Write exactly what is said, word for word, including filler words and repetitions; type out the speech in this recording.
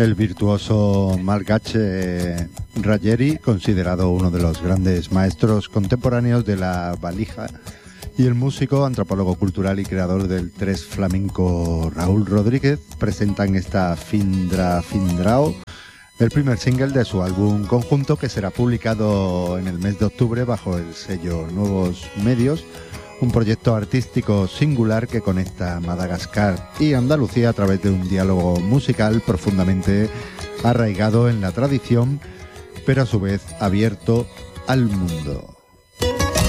El virtuoso Malgache Rayeri, considerado uno de los grandes maestros contemporáneos de la valija, y el músico, antropólogo cultural y creador del tres flamenco Raúl Rodríguez presentan esta Findra Findrao, el primer single de su álbum conjunto, que será publicado en el mes de octubre bajo el sello Nuevos Medios, un proyecto artístico singular que conecta Madagascar y Andalucía a través de un diálogo musical profundamente arraigado en la tradición, pero a su vez abierto al mundo.